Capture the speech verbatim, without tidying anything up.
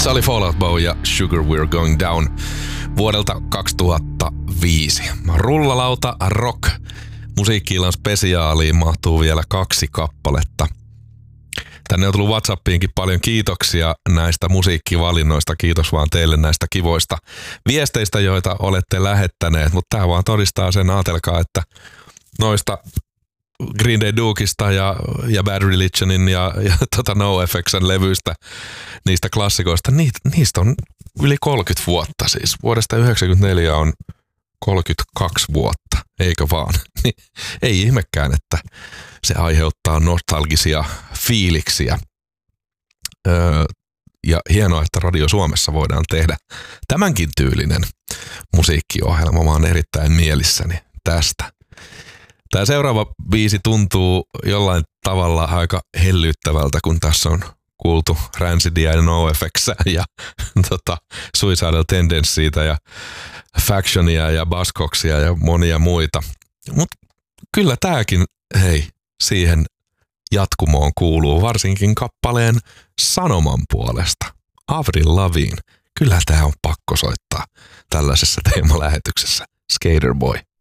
Se oli Fall Out Boy ja Sugar We're Going Down vuodelta kaksituhattaviisi. Rullalauta Rock musiikki-illan spesiaaliin mahtuu vielä kaksi kappaletta. Tänne on tullut WhatsAppiinkin paljon kiitoksia näistä musiikkivalinnoista. Kiitos vaan teille näistä kivoista viesteistä, joita olette lähettäneet. Mutta tämä vaan todistaa sen, ajatelkaa, että noista Green Day Dukesta ja, ja Bad Religionin ja, ja tota NoFXn levyistä, niistä klassikoista, niitä, niistä on yli kolmekymmentä vuotta siis. Vuodesta yhdeksänkymmentäneljä on kolmekymmentäkaksi vuotta, eikö vaan? Ei ihmekään, että se aiheuttaa nostalgisia fiiliksiä. Öö, ja hienoa, että Radio Suomessa voidaan tehdä tämänkin tyylinen musiikkiohjelma. Mä oon erittäin mielissäni tästä. Tämä seuraava biisi tuntuu jollain tavalla aika hellyyttävältä, kun tässä on kuultu Rancidia ja NoFX:ää ja tota, Suicidal Tendencytä ja Factionia ja Buzzcocksia ja monia muita. Mutta kyllä tämäkin, hei, siihen jatkumoon kuuluu varsinkin kappaleen sanoman puolesta. Avril Lavigne. Kyllä tämä on pakko soittaa tällaisessa teemalähetyksessä. Skater Boy.